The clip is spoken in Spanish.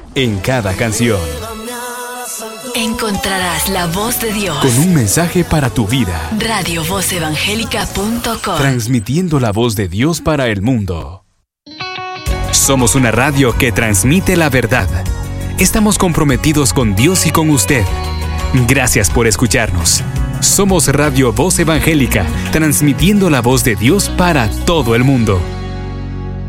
En cada canción encontrarás la voz de Dios. con un mensaje para tu vida. Radiovozevangelica.com. Transmitiendo la voz de Dios para el mundo. Somos una radio que transmite la verdad. Estamos comprometidos con Dios y con usted. Gracias por escucharnos. Somos Radio Voz Evangélica, transmitiendo la voz de Dios para todo el mundo.